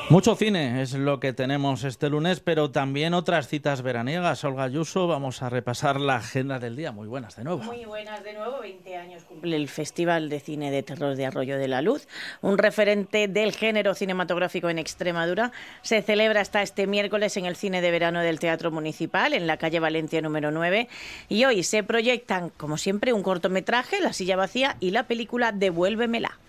Mucho cine es lo que tenemos este lunes, pero también otras citas veraniegas. Olga Ayuso, vamos a repasar la agenda del día. Muy buenas de nuevo. Muy buenas de nuevo. 20 años cumple el Festival de Cine de Terror de Arroyo de la Luz, un referente del género cinematográfico en Extremadura. Se celebra hasta este miércoles en el Cine de Verano del Teatro Municipal, en la calle Valencia número 9. Y hoy se proyectan, como siempre, un cortometraje, La silla vacía, y la película Devuélvemela.